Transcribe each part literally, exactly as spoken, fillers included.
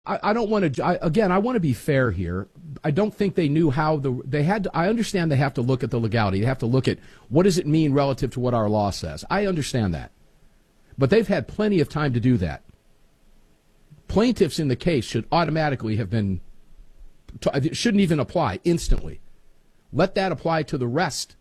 I, I don't want to. I, again, I want to be fair here. I don't think they knew how the they had. To, I understand they have to look at the legality. They have to look at what does it mean relative to what our law says. I understand that, but they've had plenty of time to do that. Plaintiffs in the case should automatically have been. It shouldn't even apply instantly. Let that apply to the rest.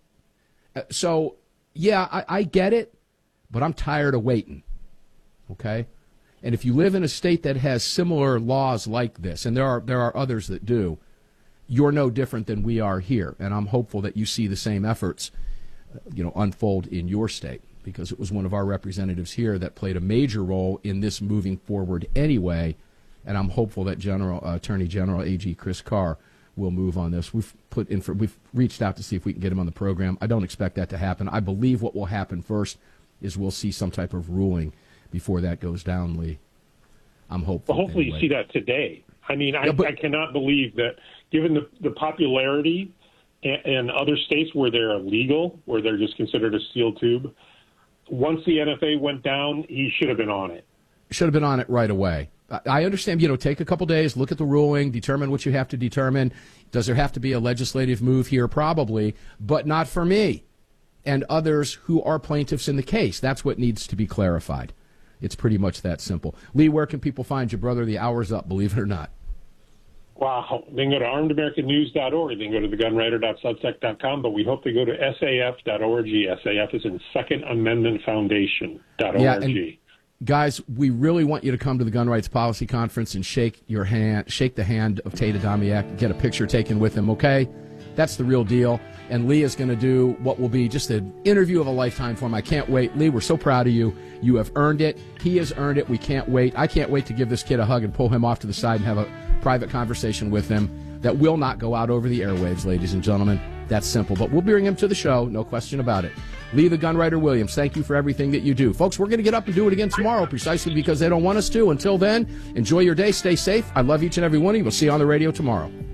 So, yeah, I, I get it, but I'm tired of waiting. Okay. And if you live in a state that has similar laws like this, and there are there are others that do, you're no different than we are here. And I'm hopeful that you see the same efforts, you know, unfold in your state, because it was one of our representatives here that played a major role in this moving forward anyway. And I'm hopeful that General uh, Attorney General A G Chris Carr will move on this. We've put in for, we've reached out to see if we can get him on the program. I don't expect that to happen. I believe what will happen first is we'll see some type of ruling before that goes down, Lee. I'm hopeful. Well, hopefully anyway. You see that today. I mean, I, yeah, but, I cannot believe that, given the, the popularity in, in other states where they're illegal, where they're just considered a steel tube, once the N F A went down, he should have been on it. Should have been on it right away. I understand, you know, take a couple days, look at the ruling, determine what you have to determine. Does there have to be a legislative move here? Probably, but not for me and others who are plaintiffs in the case. That's what needs to be clarified. It's pretty much that simple. Lee, where can people find you, brother? The hour's up, believe it or not. Wow. They can go to armed american news dot org. They can go to the gun writer dot substack dot com, but we hope they go to S A F dot org. S A F is in Second Amendment Foundation dot org. Yeah, and guys, we really want you to come to the Gun Rights Policy Conference and shake your hand, shake the hand of Tate Adamiak, get a picture taken with him, okay? That's the real deal. And Lee is going to do what will be just an interview of a lifetime for him. I can't wait. Lee, we're so proud of you. You have earned it. He has earned it. We can't wait. I can't wait to give this kid a hug and pull him off to the side and have a private conversation with him that will not go out over the airwaves, ladies and gentlemen. That's simple. But we'll bring him to the show, no question about it. Lee the Gunwriter Williams, thank you for everything that you do. Folks, we're going to get up and do it again tomorrow precisely because they don't want us to. Until then, enjoy your day. Stay safe. I love each and every one of you. We'll see you on the radio tomorrow.